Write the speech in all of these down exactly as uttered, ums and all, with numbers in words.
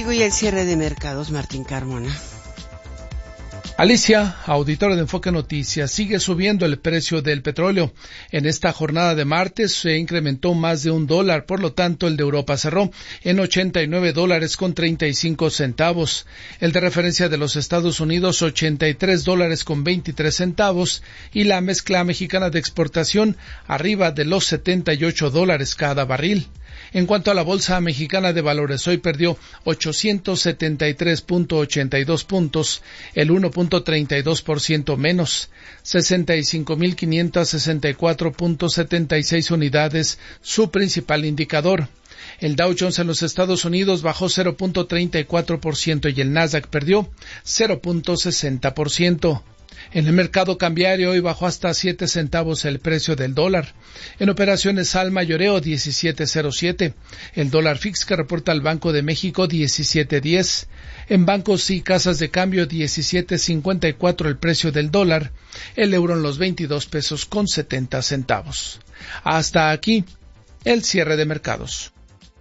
contigo y el cierre de mercados, Martín Carmona. Alicia, auditorio de Enfoque Noticias, sigue subiendo el precio del petróleo. En esta jornada de martes se incrementó más de un dólar, por lo tanto el de Europa cerró en ochenta y nueve dólares con treinta y cinco centavos. El de referencia de los Estados Unidos, ochenta y tres dólares con veintitrés centavos, y la mezcla mexicana de exportación arriba de los setenta y ocho dólares cada barril. En cuanto a la Bolsa Mexicana de Valores, hoy perdió ochocientos setenta y tres punto ochenta y dos puntos, el uno punto treinta y dos por ciento menos, sesenta y cinco mil quinientos sesenta y cuatro punto setenta y seis unidades, su principal indicador. El Dow Jones en los Estados Unidos bajó cero punto treinta y cuatro por ciento y el Nasdaq perdió cero punto sesenta por ciento. En el mercado cambiario hoy bajó hasta siete centavos el precio del dólar. En operaciones al mayoreo diecisiete cero siete. El dólar fix que reporta el Banco de México diecisiete diez. En bancos y casas de cambio diecisiete cincuenta y cuatro el precio del dólar. El euro en los veintidós pesos con setenta centavos. Hasta aquí el cierre de mercados.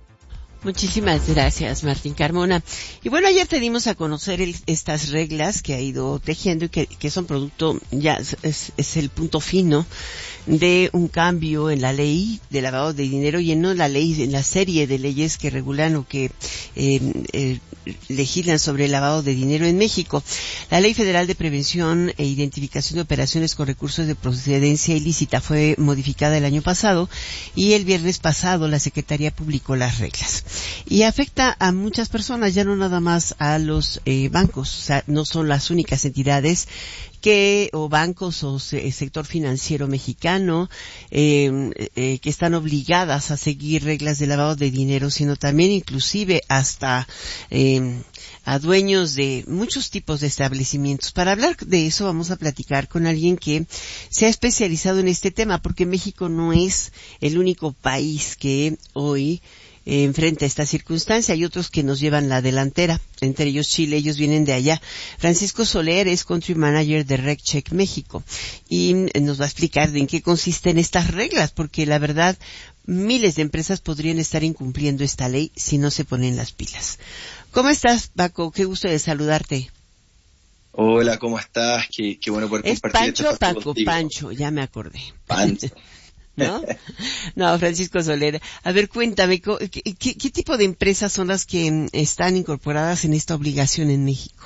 Muchísimas gracias, Martín Carmona. Y bueno, ayer te dimos a conocer el, estas reglas que ha ido tejiendo y que, que son producto, ya es, es el punto fino de un cambio en la ley de lavado de dinero y en no la ley, en la serie de leyes que regulan o que eh, eh, legislan sobre el lavado de dinero en México. La Ley Federal de Prevención e Identificación de Operaciones con Recursos de Procedencia Ilícita fue modificada el año pasado y el viernes pasado la Secretaría publicó las reglas. Y afecta a muchas personas, ya no nada más a los eh, bancos, o sea, no son las únicas entidades que o bancos o se, sector financiero mexicano eh, eh, que están obligadas a seguir reglas de lavado de dinero, sino también inclusive hasta eh, a dueños de muchos tipos de establecimientos. Para hablar de eso vamos a platicar con alguien que se ha especializado en este tema, porque México no es el único país que hoy Eh, enfrenta esta circunstancia. Hay otros que nos llevan la delantera, entre ellos Chile, ellos vienen de allá. Francisco Soler es Country Manager de RegCheck México y nos va a explicar de en qué consisten estas reglas, porque la verdad miles de empresas podrían estar incumpliendo esta ley si no se ponen las pilas. ¿Cómo estás, Paco? Qué gusto de saludarte. Hola, ¿cómo estás? Qué, qué bueno poder ¿Es compartir Pancho este Paco? contigo. Pancho, ya me acordé. Pancho. ¿No? No, Francisco Soler. A ver, cuéntame, ¿qué, qué, qué tipo de empresas son las que están incorporadas en esta obligación en México?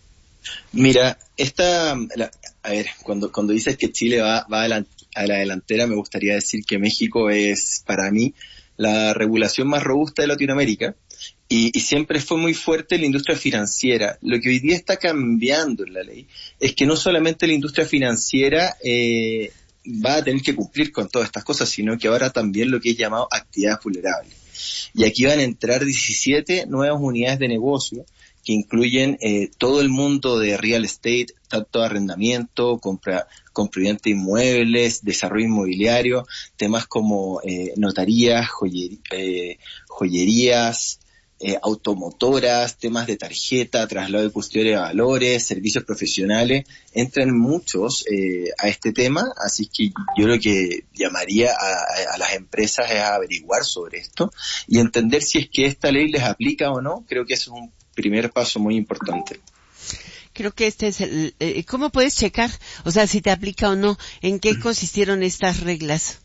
Mira, esta, la, a ver, cuando cuando dices que Chile va, va a, la, a la delantera, me gustaría decir que México es, para mí, la regulación más robusta de Latinoamérica. Y, y siempre fue muy fuerte la industria financiera. Lo que hoy día está cambiando en la ley es que no solamente la industria financiera eh, va a tener que cumplir con todas estas cosas, sino que ahora también lo que es llamado actividades vulnerables. Y aquí van a entrar diecisiete nuevas unidades de negocio que incluyen eh, todo el mundo de real estate, tanto arrendamiento, compra, compra de inmuebles, desarrollo inmobiliario, temas como eh, notarías, joyer, eh, joyerías, Eh, automotoras, temas de tarjeta, traslado de custodia de valores, servicios profesionales, entran muchos eh, a este tema, así que yo lo que llamaría a, a, a las empresas es a averiguar sobre esto y entender si es que esta ley les aplica o no. Creo que es un primer paso muy importante. Creo que este es el... Eh, ¿cómo puedes checar? O sea, si te aplica o no. ¿En qué consistieron estas reglas?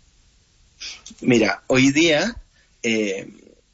Mira, hoy día... Eh,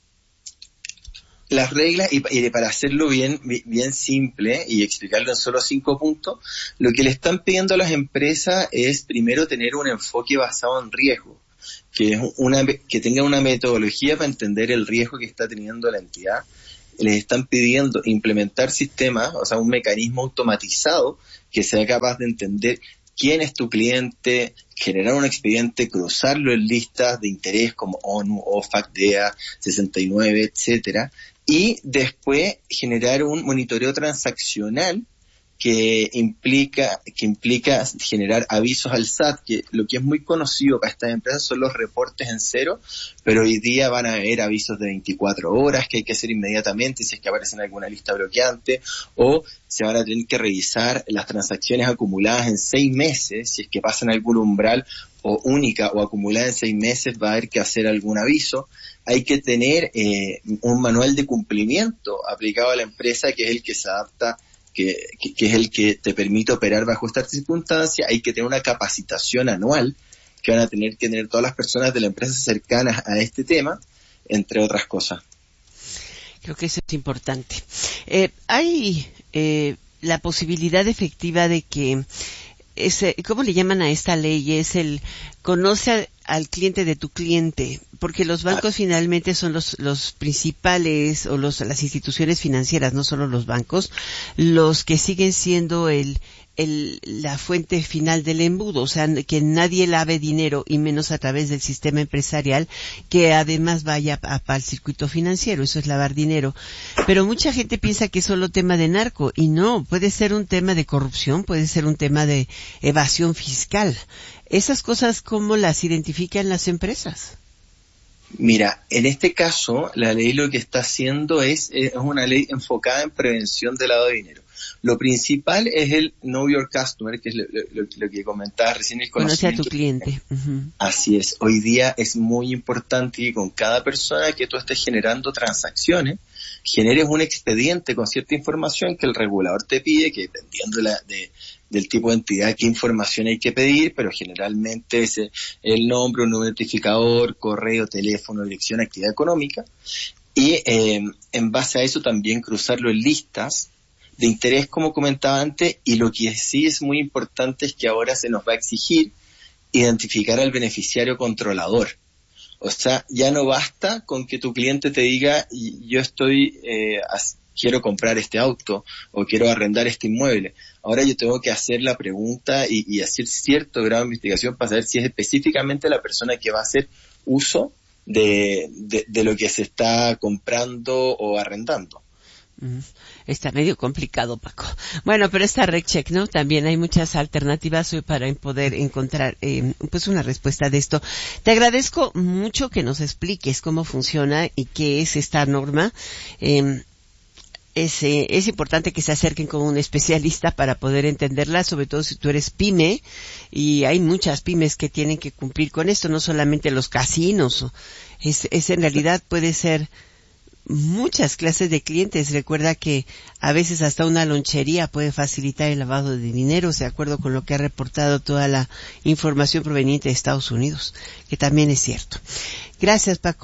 Las reglas, y, y para hacerlo bien, bien simple y explicarlo en solo cinco puntos, lo que le están pidiendo a las empresas es primero tener un enfoque basado en riesgo, que es una, que tenga una metodología para entender el riesgo que está teniendo la entidad. Les están pidiendo implementar sistemas, o sea, un mecanismo automatizado que sea capaz de entender quién es tu cliente, generar un expediente, cruzarlo en listas de interés como ONU, O F A C, D E A, sesenta y nueve, etcétera, y después generar un monitoreo transaccional que implica que implica generar avisos al S A T, que lo que es muy conocido para estas empresas son los reportes en cero, pero hoy día van a haber avisos de veinticuatro horas que hay que hacer inmediatamente si es que aparece en alguna lista bloqueante, o se van a tener que revisar las transacciones acumuladas en seis meses si es que pasan algún umbral o única o acumulada en seis meses, va a haber que hacer algún aviso. Hay que tener eh, un manual de cumplimiento aplicado a la empresa, que es el que se adapta, que, que, que es el que te permite operar bajo estas circunstancias. Hay que tener una capacitación anual que van a tener que tener todas las personas de la empresa cercanas a este tema, entre otras cosas. Creo que eso es importante. Eh, hay eh, la posibilidad efectiva de que ese, ¿cómo le llaman a esta ley? Es el conoce al, al cliente de tu cliente, porque los bancos ah. finalmente son los los principales, o los las instituciones financieras, no solo los bancos, los que siguen siendo el El, la fuente final del embudo, o sea, que nadie lave dinero, y menos a través del sistema empresarial, que además vaya para el circuito financiero. Eso es lavar dinero. Pero mucha gente piensa que es solo tema de narco, y no, puede ser un tema de corrupción, puede ser un tema de evasión fiscal. Esas cosas, ¿cómo las identifican las empresas? Mira, en este caso, la ley lo que está haciendo es, es una ley enfocada en prevención del lavado de dinero. Lo principal es el Know Your Customer, que es lo, lo, lo que comentabas recién, el conocimiento. Conoce a tu cliente. Uh-huh. Así es. Hoy día es muy importante que con cada persona que tú estés generando transacciones, generes un expediente con cierta información que el regulador te pide, que dependiendo la, de, del tipo de entidad, qué información hay que pedir, pero generalmente es el nombre, un número identificador, correo, teléfono, dirección, actividad económica. Y eh, en base a eso también cruzarlo en listas de interés, como comentaba antes, y lo que sí es muy importante es que ahora se nos va a exigir identificar al beneficiario controlador. O sea, ya no basta con que tu cliente te diga, yo estoy, eh, quiero comprar este auto o quiero arrendar este inmueble. Ahora yo tengo que hacer la pregunta y, y hacer cierto grado de investigación para saber si es específicamente la persona que va a hacer uso de, de, de lo que se está comprando o arrendando. Está medio complicado, Paco. Bueno, pero esta RegCheck, ¿no? También hay muchas alternativas hoy para poder encontrar eh, pues una respuesta de esto. Te agradezco mucho que nos expliques cómo funciona y qué es esta norma. Eh, es, eh, es importante que se acerquen con un especialista para poder entenderla, sobre todo si tú eres pyme, y hay muchas pymes que tienen que cumplir con esto, no solamente los casinos. Es, es en realidad puede ser muchas clases de clientes. Recuerda que a veces hasta una lonchería puede facilitar el lavado de dinero, de acuerdo con lo que ha reportado toda la información proveniente de Estados Unidos, que también es cierto. Gracias, Paco.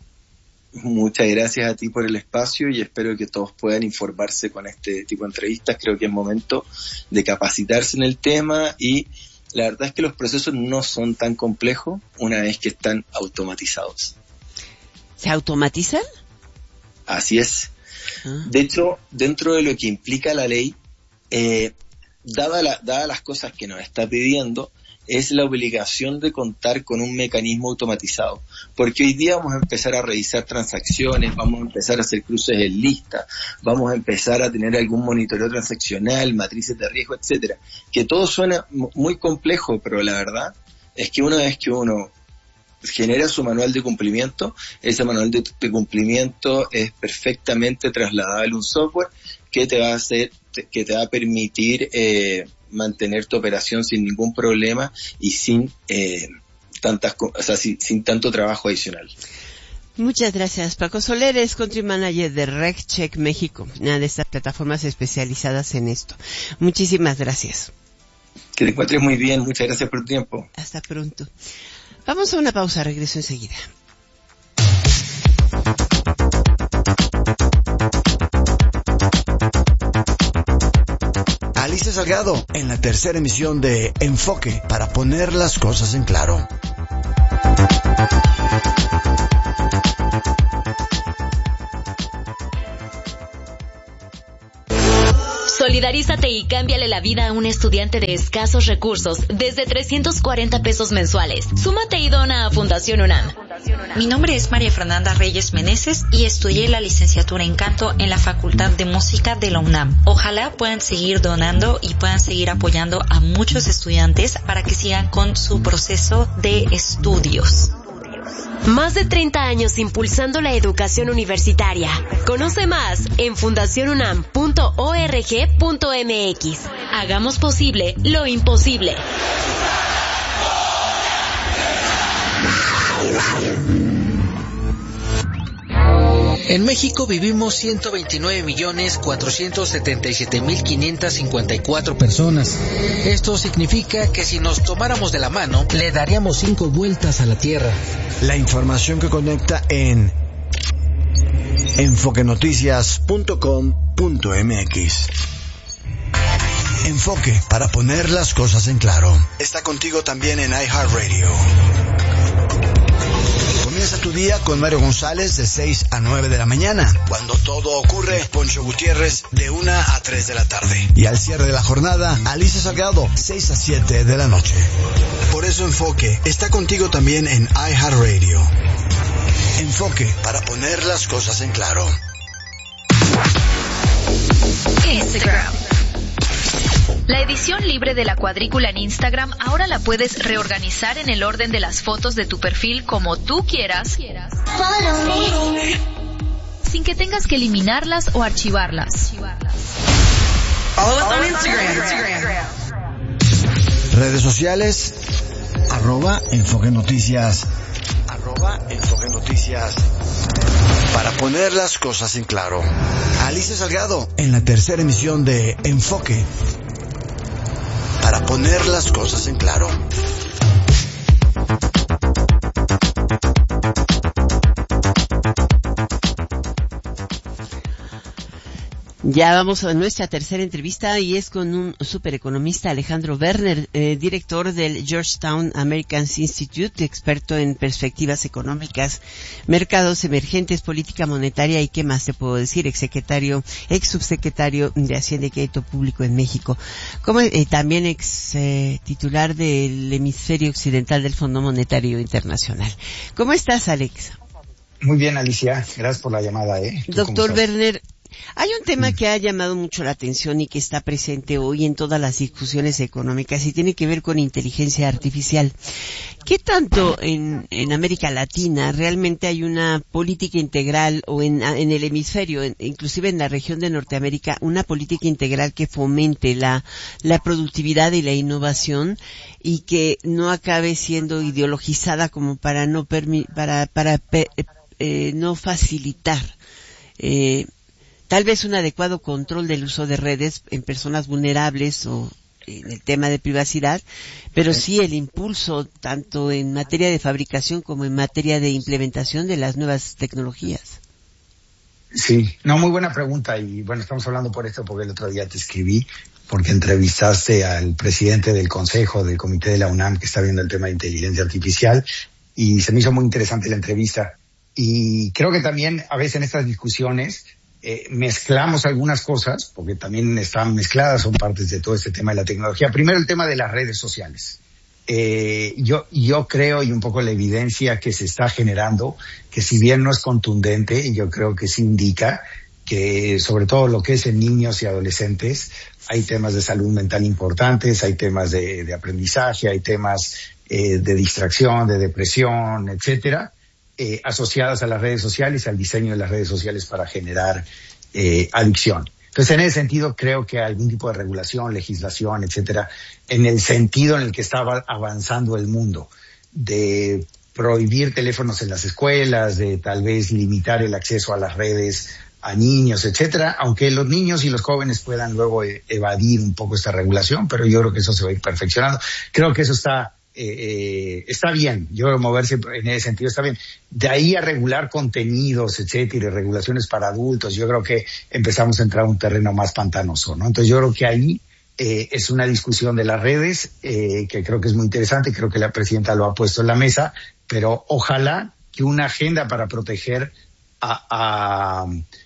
Muchas gracias a ti por el espacio y espero que todos puedan informarse con este tipo de entrevistas. Creo que es momento de capacitarse en el tema y la verdad es que los procesos no son tan complejos una vez que están automatizados. ¿Se automatizan? Así es. De hecho, dentro de lo que implica la ley, eh, dada la, dadas las cosas que nos está pidiendo, es la obligación de contar con un mecanismo automatizado. Porque hoy día vamos a empezar a revisar transacciones, vamos a empezar a hacer cruces en lista, vamos a empezar a tener algún monitoreo transaccional, matrices de riesgo, etcétera. Que todo suena muy complejo, pero la verdad es que una vez que uno genera su manual de cumplimiento, ese manual de, de cumplimiento es perfectamente trasladable a un software que te va a hacer, que te va a permitir eh, mantener tu operación sin ningún problema y sin eh, tantas, o sea, sin, sin tanto trabajo adicional. Muchas gracias, Paco Soler, es Country Manager de RegCheck México, una de estas plataformas especializadas en esto. Muchísimas gracias. Que te encuentres muy bien, muchas gracias por tu tiempo. Hasta pronto. Vamos a una pausa, regreso enseguida. Alicia Salgado, en la tercera emisión de Enfoque, para poner las cosas en claro. Solidarízate y cámbiale la vida a un estudiante de escasos recursos desde trescientos cuarenta pesos mensuales. Súmate y dona a Fundación UNAM. Mi nombre es María Fernanda Reyes Meneses y estudié la licenciatura en canto en la Facultad de Música de la UNAM. Ojalá puedan seguir donando y puedan seguir apoyando a muchos estudiantes para que sigan con su proceso de estudios. Más de treinta años impulsando la educación universitaria. Conoce más en fundación unam punto org punto m x. Hagamos posible lo imposible. En México vivimos ciento veintinueve millones cuatrocientos setenta y siete mil quinientas cincuenta y cuatro personas. Esto significa que si nos tomáramos de la mano, le daríamos cinco vueltas a la Tierra. La información que conecta en enfoque noticias punto com punto m x. Enfoque, para poner las cosas en claro. Está contigo también en iHeartRadio. Comienza tu día con Mario González de seis a nueve de la mañana. Cuando todo ocurre, Poncho Gutiérrez de una a tres de la tarde. Y al cierre de la jornada, Alicia Salgado, seis a siete de la noche. Por eso Enfoque está contigo también en iHeartRadio. Enfoque, para poner las cosas en claro. Instagram. La edición libre de la cuadrícula en Instagram ahora la puedes reorganizar en el orden de las fotos de tu perfil como tú quieras, sin que tengas que eliminarlas o archivarlas. Redes sociales, arroba Enfoque Noticias, arroba Enfoque Noticias. Para poner las cosas en claro. Alicia Salgado en la tercera emisión de Enfoque. Para poner las cosas en claro. Ya vamos a nuestra tercera entrevista y es con un supereconomista, Alejandro Werner, eh, director del Georgetown American Institute, experto en perspectivas económicas, mercados emergentes, política monetaria y qué más te puedo decir, exsecretario, ex subsecretario de Hacienda y Crédito Público en México, como eh, también ex eh, titular del hemisferio occidental del Fondo Monetario Internacional. ¿Cómo estás, Alex? Muy bien, Alicia, gracias por la llamada, ¿eh? Doctor Werner, hay un tema que ha llamado mucho la atención y que está presente hoy en todas las discusiones económicas y tiene que ver con inteligencia artificial. ¿Qué tanto en, en América Latina realmente hay una política integral o en, en el hemisferio, en, inclusive en la región de Norteamérica, una política integral que fomente la, la productividad y la innovación y que no acabe siendo ideologizada como para no permi- para, para pe- eh, no facilitar eh, tal vez un adecuado control del uso de redes en personas vulnerables o en el tema de privacidad, pero sí el impulso tanto en materia de fabricación como en materia de implementación de las nuevas tecnologías? Sí, no, muy buena pregunta y bueno, estamos hablando por esto porque el otro día te escribí porque entrevistaste al presidente del consejo del comité de la UNAM que está viendo el tema de inteligencia artificial y se me hizo muy interesante la entrevista y creo que también a veces en estas discusiones Eh, mezclamos algunas cosas, porque también están mezcladas, son partes de todo este tema de la tecnología. Primero el tema de las redes sociales. Eh, yo, yo creo, y un poco la evidencia que se está generando, que si bien no es contundente, yo creo que sí indica que sobre todo lo que es en niños y adolescentes, hay temas de salud mental importantes, hay temas de, de aprendizaje, hay temas eh, de distracción, de depresión, etcétera. Eh, asociadas a las redes sociales, al diseño de las redes sociales para generar eh, adicción. Entonces, en ese sentido, creo que algún tipo de regulación, legislación, etcétera, en el sentido en el que estaba avanzando el mundo, de prohibir teléfonos en las escuelas, de tal vez limitar el acceso a las redes a niños, etcétera, aunque los niños y los jóvenes puedan luego eh, evadir un poco esta regulación, pero yo creo que eso se va a ir perfeccionando. Creo que eso está Eh, eh, está bien, yo creo moverse en ese sentido está bien. De ahí a regular contenidos, etcétera, y regulaciones para adultos, yo creo que empezamos a entrar a un terreno más pantanoso, ¿no? Entonces yo creo que ahí eh, es una discusión de las redes eh, que creo que es muy interesante, creo que la presidenta lo ha puesto en la mesa, pero ojalá que una agenda para proteger a, a,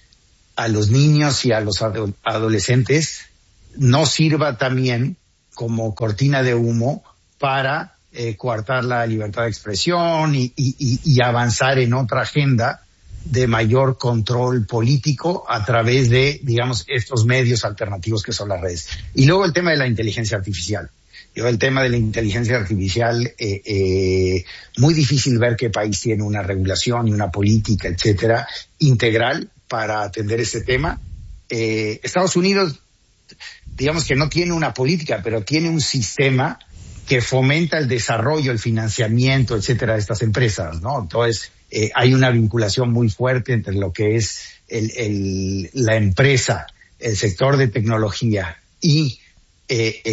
a los niños y a los ado- adolescentes no sirva también como cortina de humo para Eh, coartar la libertad de expresión y, y, y, y avanzar en otra agenda de mayor control político a través de, digamos, estos medios alternativos que son las redes. Y luego el tema de la inteligencia artificial. Yo el tema de la inteligencia artificial, eh, eh, muy difícil ver qué país tiene una regulación y una política, etcétera, integral para atender este tema. Eh, Estados Unidos, digamos que no tiene una política, pero tiene un sistema que fomenta el desarrollo, el financiamiento, etcétera, de estas empresas, ¿no? Entonces, eh, hay una vinculación muy fuerte entre lo que es el, el, la empresa, el sector de tecnología y eh,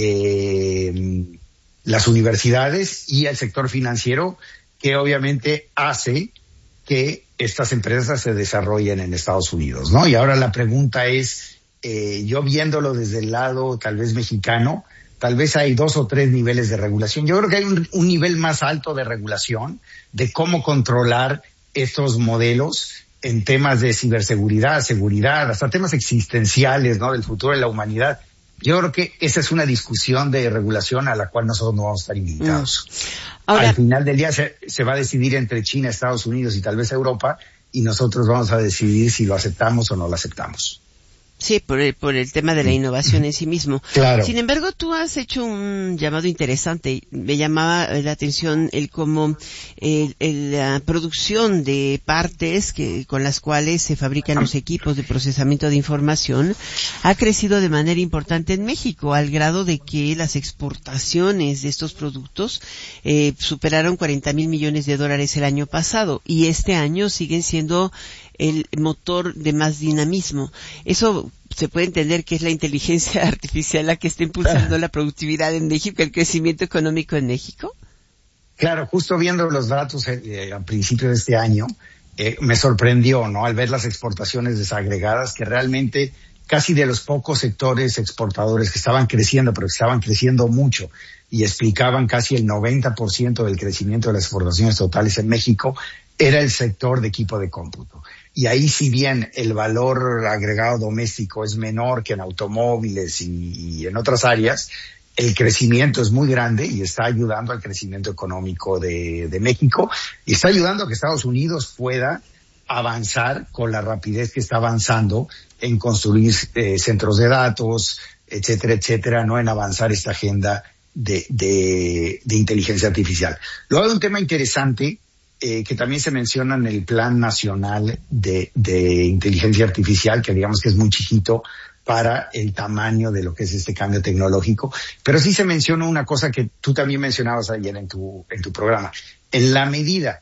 eh, las universidades y el sector financiero, que obviamente hace que estas empresas se desarrollen en Estados Unidos, ¿no? Y ahora la pregunta es, eh, yo viéndolo desde el lado tal vez mexicano, tal vez hay dos o tres niveles de regulación. Yo creo que hay un, un nivel más alto de regulación de cómo controlar estos modelos en temas de ciberseguridad, seguridad, hasta temas existenciales, ¿no? Del futuro de la humanidad. Yo creo que esa es una discusión de regulación a la cual nosotros no vamos a estar invitados. Mm. Ahora, al final del día se, se va a decidir entre China, Estados Unidos y tal vez Europa, y nosotros vamos a decidir si lo aceptamos o no lo aceptamos. Sí, por el, por el tema de la innovación en sí mismo. Claro. Sin embargo, tú has hecho un llamado interesante. Me llamaba la atención el cómo el, el, la producción de partes que con las cuales se fabrican los equipos de procesamiento de información ha crecido de manera importante en México, al grado de que las exportaciones de estos productos eh, superaron cuarenta mil millones de dólares el año pasado, y este año siguen siendo el motor de más dinamismo. Eso se puede entender que es la inteligencia artificial la que está impulsando la productividad en México, el crecimiento económico en México. Claro, justo viendo los datos eh, a principio de este año, eh, me sorprendió, ¿no? Al ver las exportaciones desagregadas, que realmente casi de los pocos sectores exportadores que estaban creciendo, pero que estaban creciendo mucho, y explicaban casi el noventa por ciento del crecimiento de las exportaciones totales en México, era el sector de equipo de cómputo. Y ahí, si bien el valor agregado doméstico es menor que en automóviles y, y en otras áreas, el crecimiento es muy grande y está ayudando al crecimiento económico de, de México, y está ayudando a que Estados Unidos pueda avanzar con la rapidez que está avanzando en construir eh, centros de datos, etcétera, etcétera, no en avanzar esta agenda de, de, de inteligencia artificial. Luego hay un tema interesante Eh, que también se menciona en el Plan Nacional de, de Inteligencia Artificial, que digamos que es muy chiquito para el tamaño de lo que es este cambio tecnológico, pero sí se menciona una cosa que tú también mencionabas ayer en tu, en tu programa. En la medida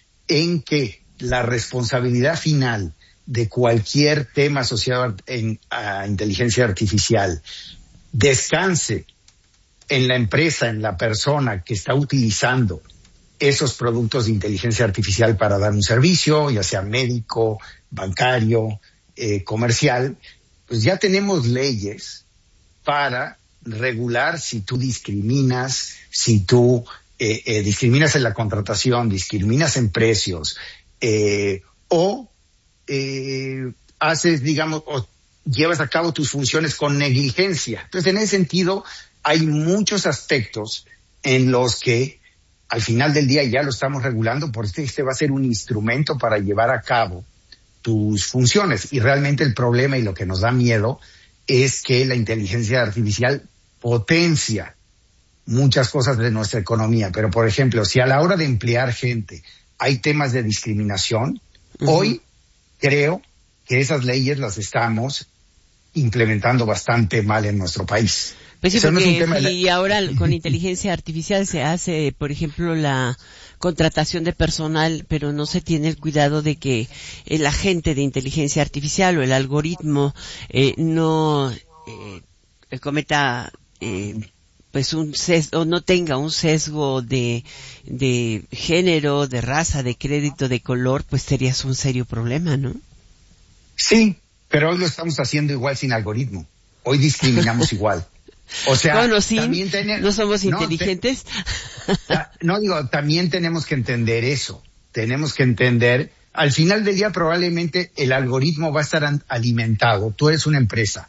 en que la responsabilidad final de cualquier tema asociado en, a inteligencia artificial descanse en la empresa, en la persona que está utilizando esos productos de inteligencia artificial para dar un servicio, ya sea médico, bancario, eh, comercial, pues ya tenemos leyes para regular si tú discriminas, si tú eh, eh, discriminas en la contratación, discriminas en precios, eh, o eh, haces, digamos, o llevas a cabo tus funciones con negligencia. Entonces, en ese sentido, hay muchos aspectos en los que al final del día ya lo estamos regulando, porque este va a ser un instrumento para llevar a cabo tus funciones. Y realmente el problema y lo que nos da miedo es que la inteligencia artificial potencia muchas cosas de nuestra economía. Pero, por ejemplo, si a la hora de emplear gente hay temas de discriminación, uh-huh. hoy creo que esas leyes las estamos implementando bastante mal en nuestro país. Pues sí, porque no si ahora con inteligencia artificial se hace, por ejemplo, la contratación de personal, pero no se tiene el cuidado de que el agente de inteligencia artificial o el algoritmo eh, no eh, cometa eh, pues un sesgo, no tenga un sesgo de de género, de raza, de crédito, de color, pues sería un serio problema, ¿no? Sí, pero hoy lo estamos haciendo igual sin algoritmo. Hoy discriminamos igual. O sea, bueno, sí, también ten... no somos inteligentes. No, te... no digo, también tenemos que entender eso. Tenemos que entender, al final del día probablemente el algoritmo va a estar alimentado. Tú eres una empresa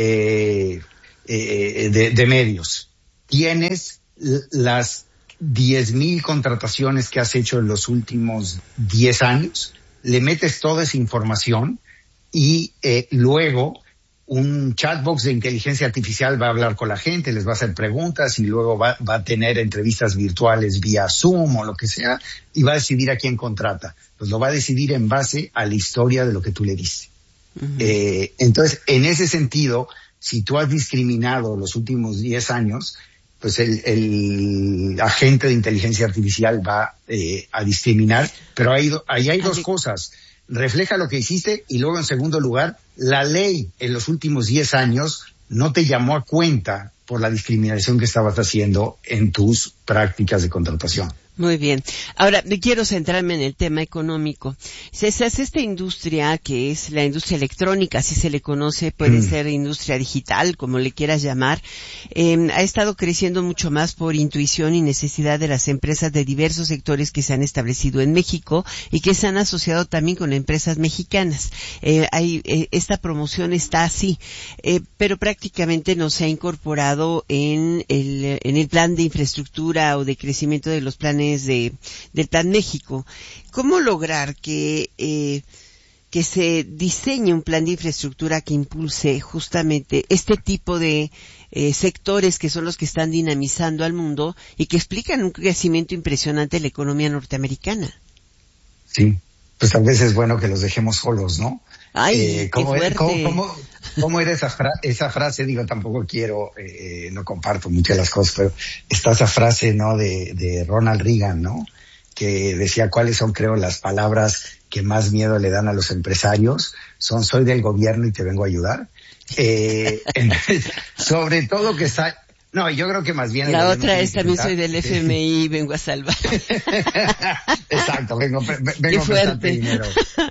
eh, eh, de, de medios. Tienes las diez mil contrataciones que has hecho en los últimos diez años. Le metes toda esa información y eh, luego un chatbox de inteligencia artificial va a hablar con la gente, les va a hacer preguntas y luego va, va a tener entrevistas virtuales vía Zoom o lo que sea, y va a decidir a quién contrata. Pues lo va a decidir en base a la historia de lo que tú le dices. Uh-huh. Eh, entonces, en ese sentido, si tú has discriminado los últimos diez años, pues el, el agente de inteligencia artificial va eh, a discriminar, pero ahí, ahí hay dos cosas. Refleja lo que hiciste y luego, en segundo lugar, la ley en los últimos diez años no te llamó a cuenta por la discriminación que estabas haciendo en tus prácticas de contratación. Muy bien. Ahora, quiero centrarme en el tema económico. Se, se hace esta industria que es la industria electrónica, así se le conoce, puede mm. ser industria digital, como le quieras llamar. Eh, ha estado creciendo mucho más por intuición y necesidad de las empresas de diversos sectores que se han establecido en México y que se han asociado también con empresas mexicanas. Eh, hay, eh, esta promoción está así, eh, pero prácticamente no se ha incorporado en el, en el plan de infraestructura o de crecimiento de los planes de del Plan México. ¿Cómo lograr que eh, que se diseñe un plan de infraestructura que impulse justamente este tipo de eh, sectores que son los que están dinamizando al mundo y que explican un crecimiento impresionante de la economía norteamericana? Sí, pues tal vez es bueno que los dejemos solos, ¿no? Ay, eh, ¿cómo, qué fuerte. ¿cómo, cómo, cómo era esa, fra esa frase? Digo, tampoco quiero, eh, no comparto muchas de las cosas, pero está esa frase, ¿no? De, de Ronald Reagan, ¿no? Que decía cuáles son, creo, las palabras que más miedo le dan a los empresarios. Son: soy del gobierno y te vengo a ayudar. Eh, entonces, sobre todo que está... No, yo creo que más bien... La otra es también soy del F M I y vengo a salvar. Exacto, vengo, vengo a prestarte dinero.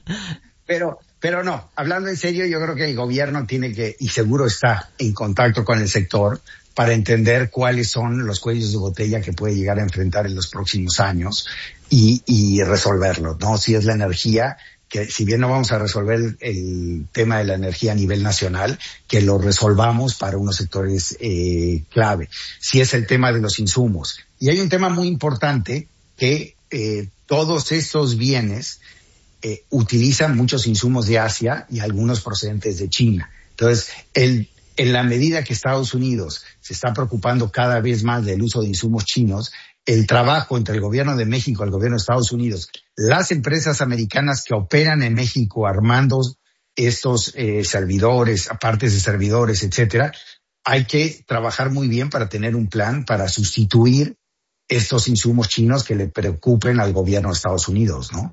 Pero, pero no, hablando en serio, yo creo que el gobierno tiene que, y seguro está en contacto con el sector, para entender cuáles son los cuellos de botella que puede llegar a enfrentar en los próximos años y, y resolverlo, ¿no? Si es la energía, que si bien no vamos a resolver el tema de la energía a nivel nacional, que lo resolvamos para unos sectores eh, clave. Si es el tema de los insumos. Y hay un tema muy importante que eh, todos estos bienes Eh, utilizan muchos insumos de Asia y algunos procedentes de China. Entonces, el, en la medida que Estados Unidos se está preocupando cada vez más del uso de insumos chinos, el trabajo entre el gobierno de México y el gobierno de Estados Unidos, las empresas americanas que operan en México armando estos eh, servidores, partes de servidores, etcétera, hay que trabajar muy bien para tener un plan para sustituir estos insumos chinos que le preocupen al gobierno de Estados Unidos, ¿no?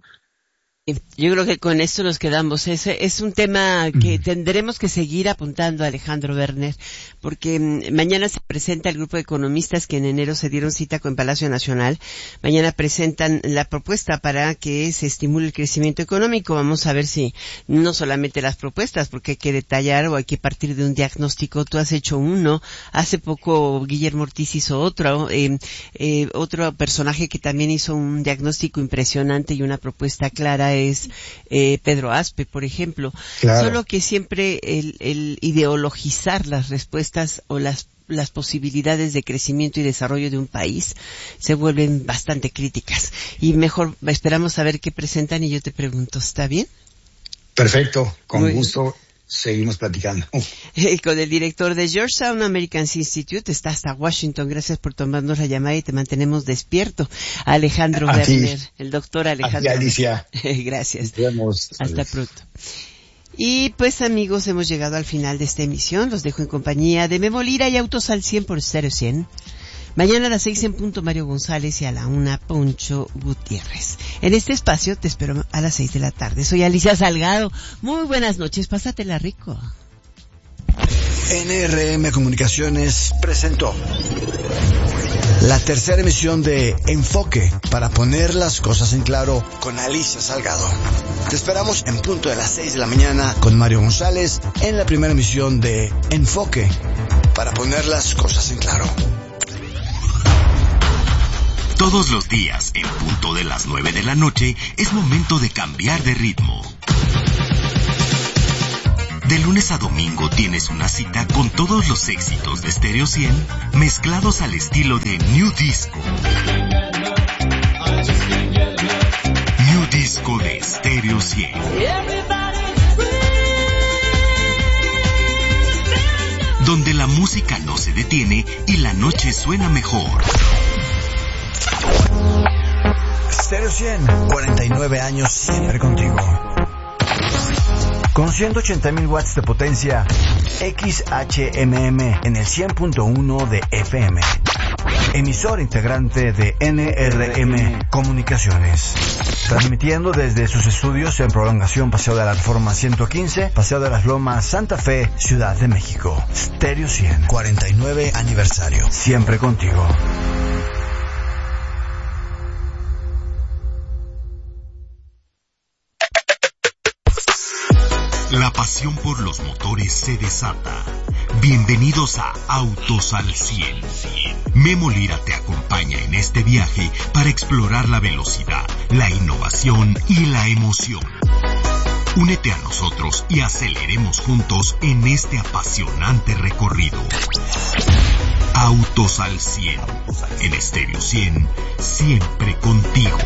Yo creo que con esto nos quedamos. Es, es un tema que tendremos que seguir apuntando, Alejandro Werner, porque mañana se presenta el grupo de economistas que en enero se dieron cita con Palacio Nacional. Mañana presentan la propuesta para que se estimule el crecimiento económico. Vamos a ver si no solamente las propuestas, porque hay que detallar o hay que partir de un diagnóstico. Tú has hecho uno, hace poco Guillermo Ortiz hizo otro, eh, eh, otro personaje que también hizo un diagnóstico impresionante y una propuesta clara es eh, Pedro Aspe, por ejemplo. Claro. Solo que siempre el, el ideologizar las respuestas o las las posibilidades de crecimiento y desarrollo de un país se vuelven bastante críticas. Y mejor esperamos a ver qué presentan y yo te pregunto, ¿está bien? Perfecto, con Muy gusto. Bien. Seguimos platicando. Eh, con el director de Georgetown American Institute, está hasta Washington. Gracias por tomarnos la llamada y te mantenemos despierto. Alejandro a Werner, ti. el doctor Alejandro. A ti, Alicia. Gracias. Nos vemos. Hasta pronto. Y pues amigos, hemos llegado al final de esta emisión. Los dejo en compañía de Memo Lira y Autos al cien por Stereo cien. Mañana a las seis en punto Mario González y a la una Poncho Gutiérrez. En este espacio te espero a las seis de la tarde. Soy Alicia Salgado. Muy buenas noches, pásatela rico. N R M Comunicaciones presentó la tercera emisión de Enfoque, para poner las cosas en claro, con Alicia Salgado. Te esperamos en punto de las seis de la mañana con Mario González en la primera emisión de Enfoque, para poner las cosas en claro. Todos los días, en punto de las nueve de la noche, es momento de cambiar de ritmo. De lunes a domingo tienes una cita con todos los éxitos de Stereo cien, mezclados al estilo de New Disco. New Disco de Stereo cien. Donde la música no se detiene y la noche suena mejor. Stereo cien, cuarenta y nueve años siempre contigo. Con ciento ochenta mil watts de potencia, X H M M en el cien punto uno de F M. emisor integrante de N R M Comunicaciones. Transmitiendo desde sus estudios en prolongación Paseo de la Reforma ciento quince, Paseo de las Lomas, Santa Fe, Ciudad de México. Stereo cien, cuarenta y nueve aniversario. Siempre contigo. La pasión por los motores se desata. Bienvenidos a Autos al cien. Memo Lira te acompaña en este viaje para explorar la velocidad, la innovación y la emoción. Únete a nosotros y aceleremos juntos en este apasionante recorrido. Autos al cien. En Stereo cien, siempre contigo.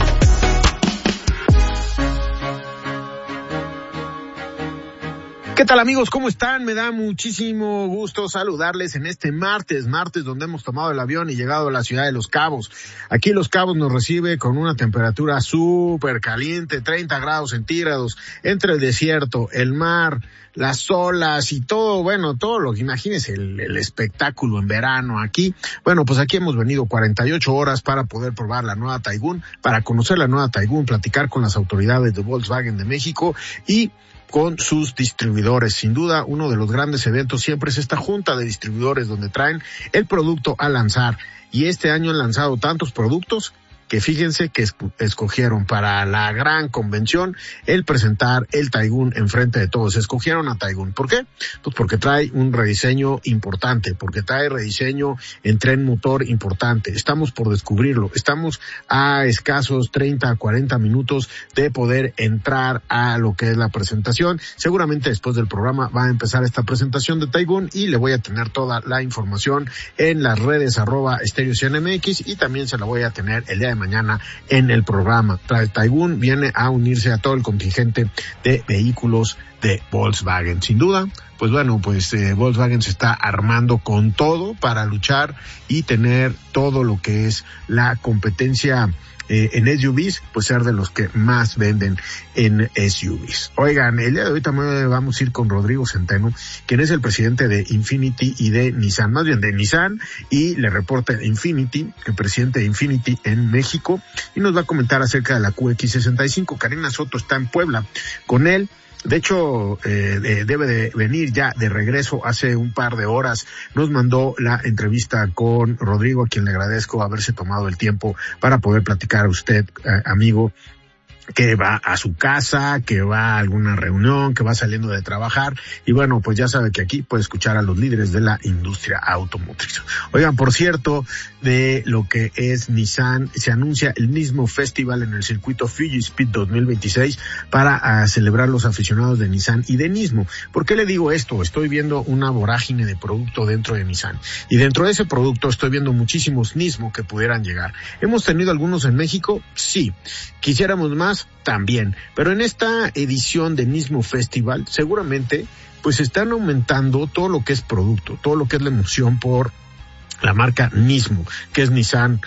¿Qué tal, amigos? ¿Cómo están? Me da muchísimo gusto saludarles en este martes, martes donde hemos tomado el avión y llegado a la ciudad de Los Cabos. Aquí Los Cabos nos recibe con una temperatura súper caliente, treinta grados centígrados, entre el desierto, el mar, las olas y todo, bueno, todo lo que imagínense, el, el espectáculo en verano aquí. Bueno, pues aquí hemos venido cuarenta y ocho horas para poder probar la nueva Taygun, para conocer la nueva Taygun, platicar con las autoridades de Volkswagen de México y con sus distribuidores. Sin duda, uno de los grandes eventos siempre es esta junta de distribuidores donde traen el producto a lanzar. Y este año han lanzado tantos productos que fíjense que escogieron para la gran convención el presentar el Taygun enfrente de todos. Escogieron a Taygun. ¿Por qué? Pues porque trae un rediseño importante, porque trae rediseño en tren motor importante. Estamos por descubrirlo. Estamos a escasos treinta a cuarenta minutos de poder entrar a lo que es la presentación. Seguramente después del programa va a empezar esta presentación de Taygun y le voy a tener toda la información en las redes arroba Stereo cien M X y también se la voy a tener el día de mañana en el programa. Taygun viene a unirse a todo el contingente de vehículos de Volkswagen. Sin duda, pues bueno, pues eh, Volkswagen se está armando con todo para luchar y tener todo lo que es la competencia Eh, en S U Vs, pues ser de los que más venden en S U Vs. Oigan, el día de hoy también vamos a ir con Rodrigo Centeno, quien es el presidente de Infiniti y de Nissan, más bien de Nissan, y le reporta Infiniti, el presidente de Infiniti en México, y nos va a comentar acerca de la Q X sesenta y cinco. Karina Soto está en Puebla con él. De hecho, eh, de, debe de venir ya de regreso. Hace un par de horas nos mandó la entrevista con Rodrigo, a quien le agradezco haberse tomado el tiempo para poder platicar a usted, eh, amigo, que va a su casa, que va a alguna reunión, que va saliendo de trabajar. Y bueno, pues ya sabe que aquí puede escuchar a los líderes de la industria automotriz. Oigan, por cierto, de lo que es Nissan, se anuncia el Nismo Festival en el circuito Fuji Speed dos mil veintiséis para uh, celebrar los aficionados de Nissan y de Nismo. ¿Por qué le digo esto? Estoy viendo una vorágine de producto dentro de Nissan. Y dentro de ese producto estoy viendo muchísimos Nismo que pudieran llegar. ¿Hemos tenido algunos en México? Sí. ¿Quisiéramos más? También. Pero en esta edición de Nismo Festival, seguramente, pues están aumentando todo lo que es producto, todo lo que es la emoción por la marca Nismo, que es Nissan,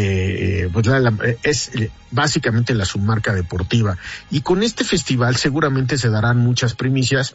eh, pues la, la, es básicamente la submarca deportiva. Y con este festival seguramente se darán muchas primicias.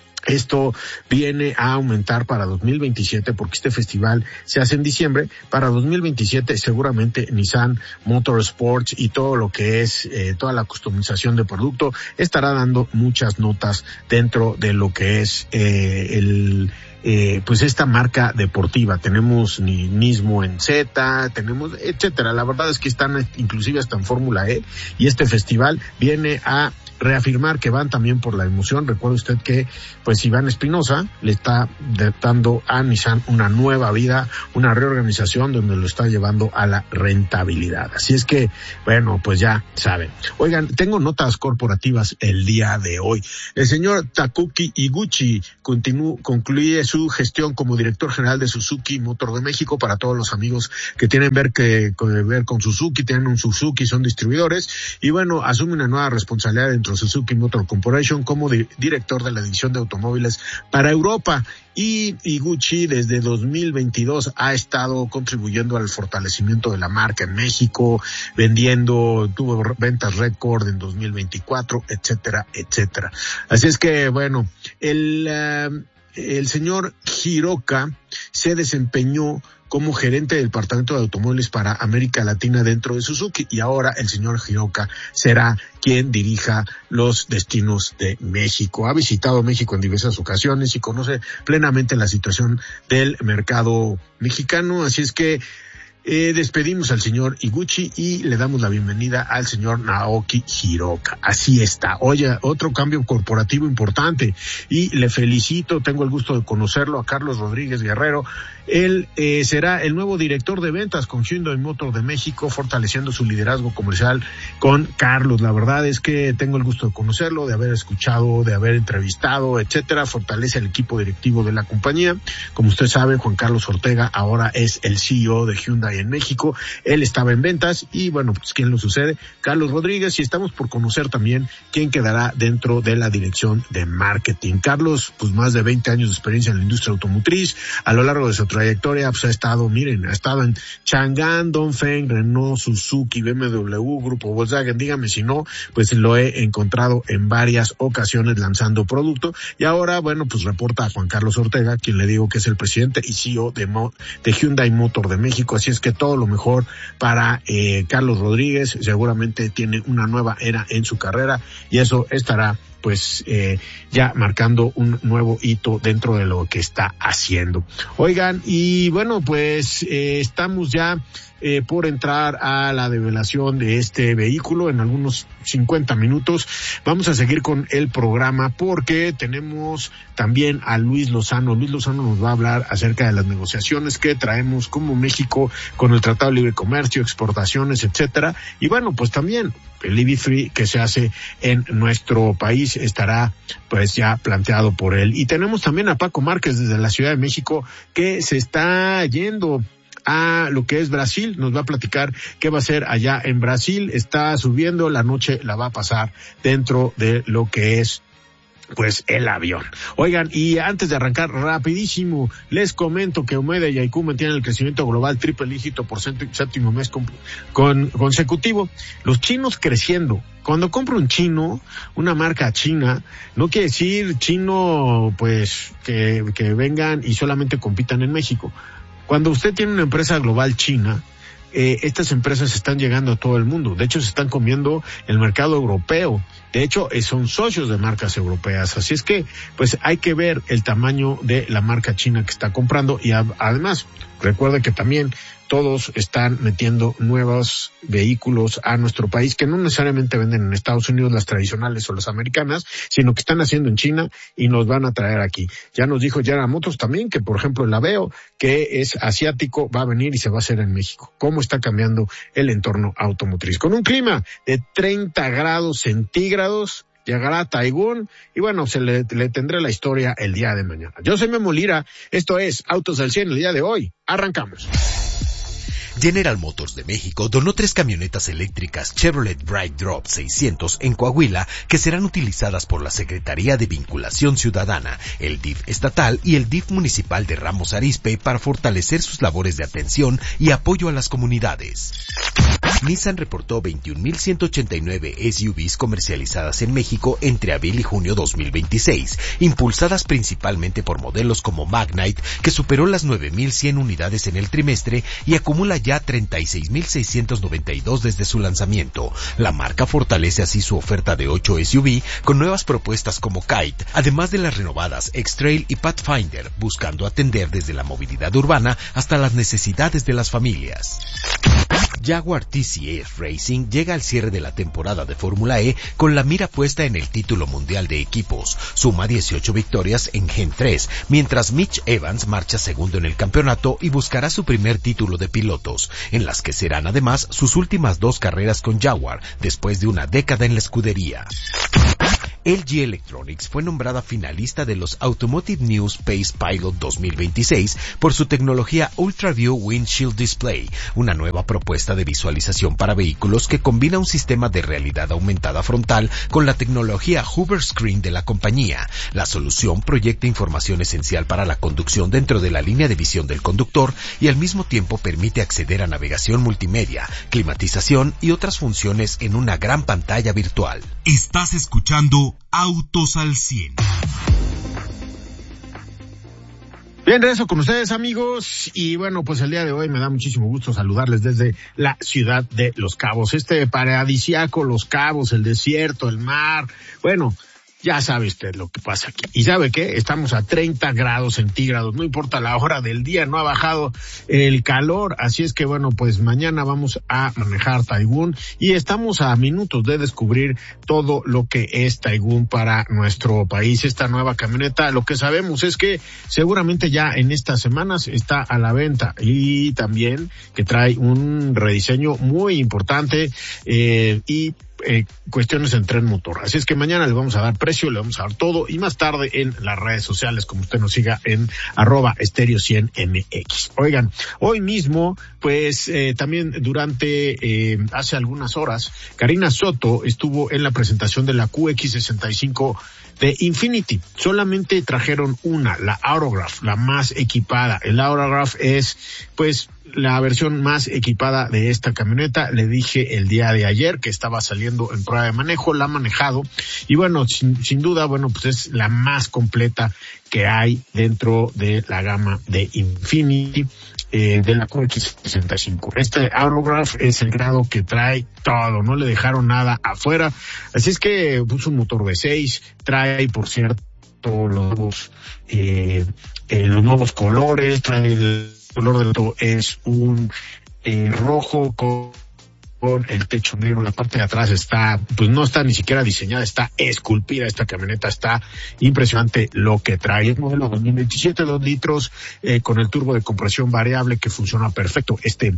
Esto viene a aumentar para dos mil veintisiete, porque este festival se hace en diciembre. Para dos mil veintisiete seguramente Nissan Motorsports y todo lo que es eh, toda la customización de producto estará dando muchas notas dentro de lo que es eh, el Eh, pues esta marca deportiva. Tenemos ni Nismo en Z, tenemos etcétera. La verdad es que están inclusive hasta en Fórmula E, y este festival viene a reafirmar que van también por la emoción. Recuerde usted que pues Iván Espinosa le está dando a Nissan una nueva vida, una reorganización donde lo está llevando a la rentabilidad. Así es que, bueno, pues ya saben. Oigan, tengo notas corporativas el día de hoy. El señor Takuki Iguchi continúa, concluye su gestión como director general de Suzuki Motor de México. Para todos los amigos que tienen ver que, que ver con Suzuki, tienen un Suzuki, son distribuidores, y bueno, asume una nueva responsabilidad dentro de Suzuki Motor Corporation como di- director de la división de automóviles para Europa. Y Iguchi desde dos mil veintidós ha estado contribuyendo al fortalecimiento de la marca en México, vendiendo, tuvo ventas récord en dos mil veinticuatro, etcétera, etcétera. Así es que, bueno, el... Uh, El señor Hiroka se desempeñó como gerente del departamento de automóviles para América Latina dentro de Suzuki, y ahora el señor Hiroka será quien dirija los destinos de México. Ha visitado México en diversas ocasiones y conoce plenamente la situación del mercado mexicano, así es que Eh, despedimos al señor Iguchi y le damos la bienvenida al señor Naoki Hiroka. Así está. Oye, otro cambio corporativo importante y le felicito, tengo el gusto de conocerlo, a Carlos Rodríguez Guerrero. Él eh, será el nuevo director de ventas con Hyundai Motor de México, fortaleciendo su liderazgo comercial con Carlos. La verdad es que tengo el gusto de conocerlo, de haber escuchado, de haber entrevistado, etcétera. Fortalece el equipo directivo de la compañía. Como usted sabe, Juan Carlos Ortega ahora es el C E O de Hyundai en México. Él estaba en ventas y bueno, pues ¿quién lo sucede? Carlos Rodríguez, y estamos por conocer también quién quedará dentro de la dirección de marketing. Carlos, pues más de veinte años de experiencia en la industria automotriz. A lo largo de su trayectoria, pues ha estado, miren, ha estado en Changan, Dongfeng, Renault, Suzuki, B M W, Grupo Volkswagen, dígame si no, pues lo he encontrado en varias ocasiones lanzando producto, y ahora, bueno, pues reporta a Juan Carlos Ortega, quien le digo que es el presidente y C E O de, Mo, de Hyundai Motor de México, así es que todo lo mejor para eh, Carlos Rodríguez, seguramente tiene una nueva era en su carrera, y eso estará pues eh, ya marcando un nuevo hito dentro de lo que está haciendo. Oigan, y bueno, pues eh, estamos ya eh, por entrar a la develación de este vehículo en algunos cincuenta minutos. Vamos a seguir con el programa porque tenemos también a Luis Lozano. Luis Lozano nos va a hablar acerca de las negociaciones que traemos como México con el Tratado de Libre Comercio, exportaciones, etcétera. Y bueno, pues también el I B Free que se hace en nuestro país estará pues ya planteado por él. Y tenemos también a Paco Márquez desde la Ciudad de México, que se está yendo a lo que es Brasil. Nos va a platicar qué va a hacer allá en Brasil. Está subiendo, la noche la va a pasar dentro de lo que es pues el avión. Oigan, y antes de arrancar rapidísimo, les comento que Omeda y Aiku mantienen el crecimiento global triple dígito por séptimo mes con, con, consecutivo. Los chinos creciendo. Cuando compro un chino, una marca china, no quiere decir chino pues que, que vengan y solamente compitan en México. Cuando usted tiene una empresa global china, eh, estas empresas están llegando a todo el mundo. De hecho, se están comiendo el mercado europeo. De hecho, son socios de marcas europeas. Así es que, pues, hay que ver el tamaño de la marca china que está comprando. Y a, además, recuerde que también todos están metiendo nuevos vehículos a nuestro país que no necesariamente venden en Estados Unidos, las tradicionales o las americanas, sino que están haciendo en China y nos van a traer aquí. Ya nos dijo General Motors también que, por ejemplo, el Aveo, que es asiático, va a venir y se va a hacer en México. ¿Cómo está cambiando el entorno automotriz? Con un clima de treinta grados centígrados, llegará a Taigún y bueno, se le, le tendré la historia el día de mañana. Yo soy Memo Lira, esto es Autos al cien el día de hoy. Arrancamos. General Motors de México donó tres camionetas eléctricas Chevrolet Bright Drop seiscientos en Coahuila que serán utilizadas por la Secretaría de Vinculación Ciudadana, el D I F estatal y el D I F municipal de Ramos Arizpe para fortalecer sus labores de atención y apoyo a las comunidades. Nissan reportó veintiún mil ciento ochenta y nueve S U Vs comercializadas en México entre abril y junio dos mil veintiséis, impulsadas principalmente por modelos como Magnite, que superó las nueve mil cien unidades en el trimestre y acumula ya treinta y seis mil seiscientos noventa y dos desde su lanzamiento. La marca fortalece así su oferta de ocho S U V con nuevas propuestas como Kite, además de las renovadas X-Trail y Pathfinder, buscando atender desde la movilidad urbana hasta las necesidades de las familias. Jaguar T C S Racing llega al cierre de la temporada de Fórmula E con la mira puesta en el título mundial de equipos. Suma dieciocho victorias en Gen tres, mientras Mitch Evans marcha segundo en el campeonato y buscará su primer título de pilotos, en las que serán además sus últimas dos carreras con Jaguar, después de una década en la escudería. L G Electronics fue nombrada finalista de los Automotive News Pace Pilot dos mil veintiséis por su tecnología UltraView Windshield Display, una nueva propuesta de visualización para vehículos que combina un sistema de realidad aumentada frontal con la tecnología Hover Screen de la compañía. La solución proyecta información esencial para la conducción dentro de la línea de visión del conductor y al mismo tiempo permite acceder a navegación multimedia, climatización y otras funciones en una gran pantalla virtual. Estás escuchando Autos al cien. Bien, regreso con ustedes, amigos, y bueno, pues el día de hoy me da muchísimo gusto saludarles desde la ciudad de Los Cabos, este paradisíaco Los Cabos, el desierto, el mar, bueno, ya sabe usted lo que pasa aquí. ¿Y sabe qué? Estamos a treinta grados centígrados, no importa la hora del día, no ha bajado el calor, así es que bueno, pues mañana vamos a manejar Taigún y estamos a minutos de descubrir todo lo que es Taigún para nuestro país. Esta nueva camioneta, lo que sabemos es que seguramente ya en estas semanas está a la venta y también que trae un rediseño muy importante eh, y Eh, cuestiones en tren motor. Así es que mañana le vamos a dar precio, le vamos a dar todo y más tarde en las redes sociales, como usted nos siga en arroba estéreo cien M X. Oigan, hoy mismo, pues eh, también durante eh, hace algunas horas, Karina Soto estuvo en la presentación de la Q X sesenta y cinco de Infiniti. Solamente trajeron una, la Autograph, la más equipada. El Autograph es, pues, la versión más equipada de esta camioneta. Le dije el día de ayer que estaba saliendo en prueba de manejo, la ha manejado y bueno, sin, sin duda, bueno, pues es la más completa que hay dentro de la gama de Infiniti, eh, de la Q X sesenta y cinco. Este Autograph es el grado que trae todo, no le dejaron nada afuera, así es que puso un motor V seis, trae, por cierto, los nuevos, eh, eh, los nuevos colores, trae el color del auto es un eh, rojo con, con el techo negro. La parte de atrás está, pues no está ni siquiera diseñada, está esculpida. Esta camioneta está impresionante lo que trae. Es modelo dos mil veintisiete, dos litros, eh, con el turbo de compresión variable que funciona perfecto. Este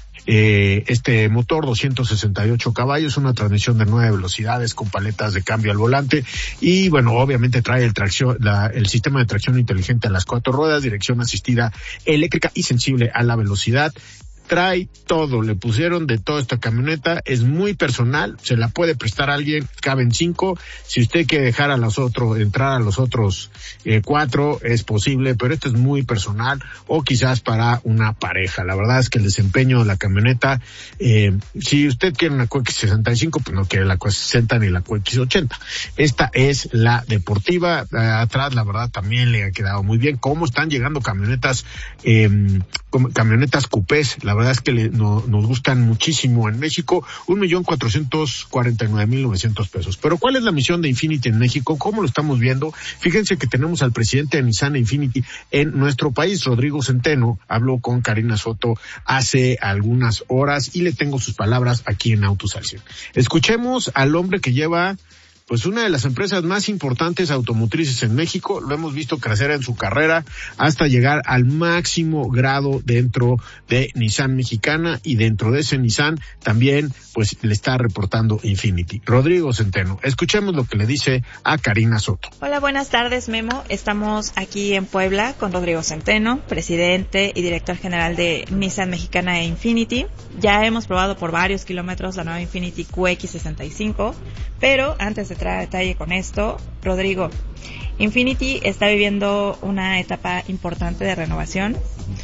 Eh, este motor, doscientos sesenta y ocho caballos, una transmisión de nueve velocidades con paletas de cambio al volante y bueno, obviamente trae el tracción, la, el sistema de tracción inteligente a las cuatro ruedas, dirección asistida eléctrica y sensible a la velocidad. Trae todo, le pusieron de toda esta camioneta, es muy personal, se la puede prestar a alguien, caben cinco, si usted quiere dejar a los otros, entrar a los otros eh, cuatro, es posible, pero esto es muy personal, o quizás para una pareja. La verdad es que el desempeño de la camioneta, eh, si usted quiere una Q X sesenta y cinco, pues no quiere la Q X sesenta ni la Q X ochenta. Esta es la deportiva, eh, atrás la verdad también le ha quedado muy bien. Cómo están llegando camionetas, eh, camionetas coupés, la La verdad es que le, no, nos gustan muchísimo en México, un millón cuatrocientos cuarenta y nueve mil novecientos pesos. Pero ¿cuál es la misión de Infiniti en México? ¿Cómo lo estamos viendo? Fíjense que tenemos al presidente de Nissan Infiniti en nuestro país, Rodrigo Centeno, habló con Karina Soto hace algunas horas y le tengo sus palabras aquí en Autos al cien. Escuchemos al hombre que lleva pues una de las empresas más importantes automotrices en México, lo hemos visto crecer en su carrera hasta llegar al máximo grado dentro de Nissan Mexicana y dentro de ese Nissan también pues le está reportando Infiniti. Rodrigo Centeno, escuchemos lo que le dice a Karina Soto. Hola, buenas tardes, Memo. Estamos aquí en Puebla con Rodrigo Centeno, presidente y director general de Nissan Mexicana e Infiniti. Ya hemos probado por varios kilómetros la nueva Infiniti Q X sesenta y cinco, pero antes de entrar a detalle con esto, Rodrigo, Infiniti está viviendo una etapa importante de renovación.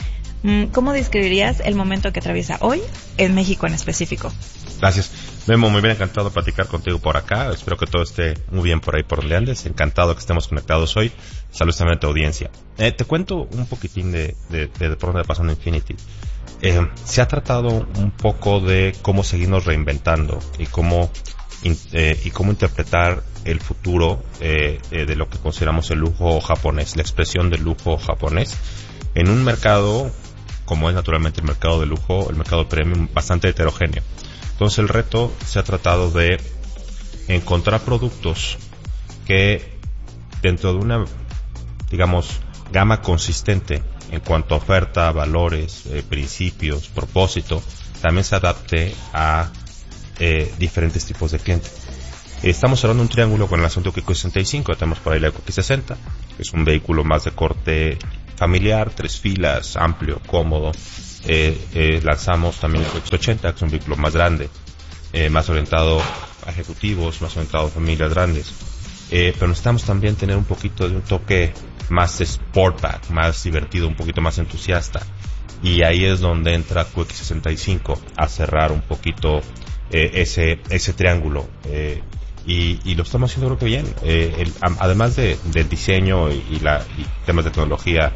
¿Cómo describirías el momento que atraviesa hoy en México en específico? Gracias. Memo, muy bien, encantado de platicar contigo por acá. Espero que todo esté muy bien por ahí por donde andes. Encantado que estemos conectados hoy. Saludos también a tu audiencia. Eh, te cuento un poquitín de, de, de, de por dónde pasa en Infiniti. Eh, se ha tratado un poco de cómo seguirnos reinventando y cómo in, eh, y cómo interpretar el futuro eh, eh, de lo que consideramos el lujo japonés, la expresión del lujo japonés, en un mercado como es naturalmente el mercado de lujo, el mercado premium, bastante heterogéneo. Entonces el reto se ha tratado de encontrar productos que dentro de una, digamos, gama consistente en cuanto a oferta, valores, eh, principios, propósito, también se adapte a eh, diferentes tipos de clientes. Estamos hablando de un triángulo con el asunto Q X sesenta y cinco, tenemos por ahí la Q X sesenta, que es un vehículo más de corte familiar, tres filas, amplio, cómodo. Eh, eh, lanzamos también el Q X ochenta, que es un vehículo más grande, eh, más orientado a ejecutivos, más orientado a familias grandes. Eh, pero necesitamos también tener un poquito de un toque más sportback, más divertido, un poquito más entusiasta. Y ahí es donde entra Q X sesenta y cinco a cerrar un poquito eh, ese ese triángulo. Eh, y, y lo estamos haciendo creo que bien. Eh, el, además de, del diseño y, y, la, y temas de tecnología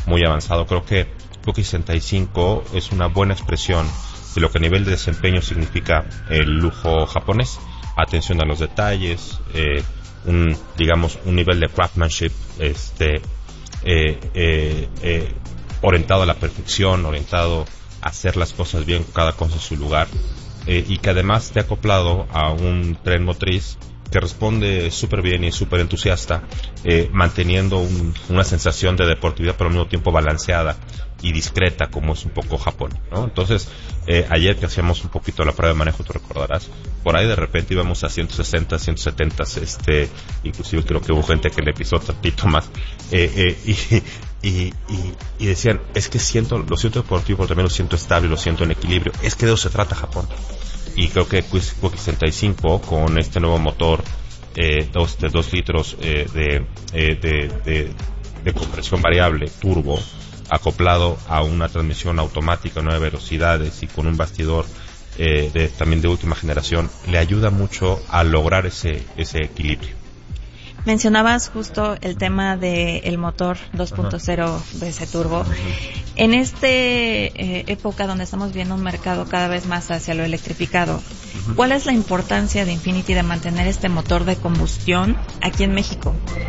muy avanzado. Creo que Q X sesenta y cinco es una buena expresión de lo que a nivel de desempeño significa el lujo japonés. Atención a los detalles, eh, un, digamos, un nivel de craftsmanship, este, eh, eh, eh, orientado a la perfección, orientado a hacer las cosas bien, cada cosa en su lugar, eh, y que además esté acoplado a un tren motriz que responde súper bien y súper entusiasta, eh, manteniendo un, una sensación de deportividad, pero al mismo tiempo balanceada y discreta, como es un poco Japón, ¿no? Entonces, eh, ayer que hacíamos un poquito la prueba de manejo, tú recordarás, por ahí de repente íbamos a ciento sesenta, ciento setenta, este, inclusive creo que hubo gente que le pisó tantito más, eh, eh, y, y, y, y decían, es que siento, lo siento deportivo, pero también lo siento estable, lo siento en equilibrio. Es que de eso se trata Japón. Y creo que Q X sesenta y cinco, con este nuevo motor, eh, dos, de dos litros eh, de, eh, de, de, de compresión variable, turbo, acoplado a una transmisión automática a nueve velocidades y con un bastidor eh, de, también de última generación, le ayuda mucho a lograr ese, ese equilibrio. Mencionabas justo el tema del motor dos punto cero de ese turbo. En esta eh, época donde estamos viendo un mercado cada vez más hacia lo electrificado, ¿cuál es la importancia de Infiniti de mantener este motor de combustión aquí en México?